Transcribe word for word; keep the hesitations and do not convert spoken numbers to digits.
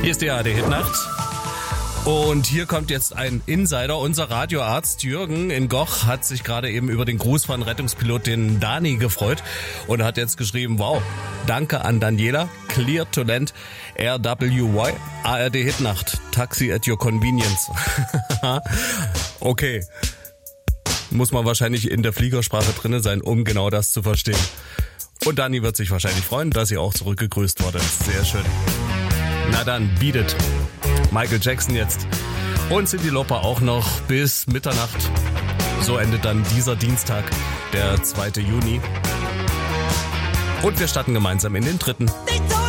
Hier ist die A R D-Hitnacht. Und hier kommt jetzt ein Insider. Unser Radioarzt Jürgen in Goch hat sich gerade eben über den Gruß von Rettungspilot den Dani gefreut und hat jetzt geschrieben, wow, danke an Daniela, Clear to Land, R W Y, A R D-Hitnacht, Taxi at your convenience. Okay, muss man wahrscheinlich in der Fliegersprache drinne sein, um genau das zu verstehen. Und Dani wird sich wahrscheinlich freuen, dass sie auch zurückgegrüßt wurde. Sehr schön. Na dann, beat it. Michael Jackson jetzt. Und Cyndi Lauper auch noch bis Mitternacht. So endet dann dieser Dienstag, der zweite Juni. Und wir starten gemeinsam in den dritten.